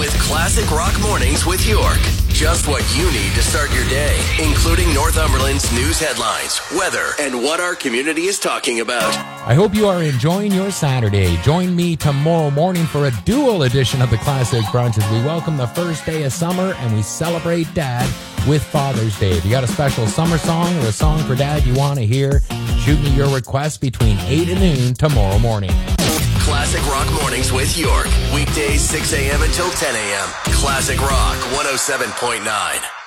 with Classic Rock Mornings with York. Just what you need to start your day, including Northumberland's news headlines, weather, and what our community is talking about. I hope you are enjoying your Saturday. Join me tomorrow morning for a dual edition of the Classic Brunch as we welcome the first day of summer and we celebrate Dad with Father's Day. If you got a special summer song or a song for Dad you want to hear, shoot me your request between 8 and noon tomorrow morning. Classic Rock Mornings with York. Weekdays 6 a.m. until 10 a.m. Classic Rock 107.9.